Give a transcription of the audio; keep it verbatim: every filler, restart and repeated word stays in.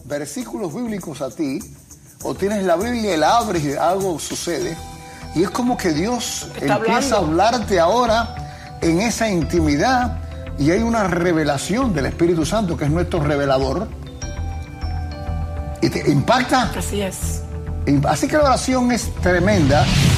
versículos bíblicos a ti, o tienes la Biblia y la abres y algo sucede, y es como que Dios empieza hablando. a hablarte ahora en esa intimidad, y hay una revelación del Espíritu Santo, que es nuestro revelador, y te impacta. Así es. Así que la oración es tremenda.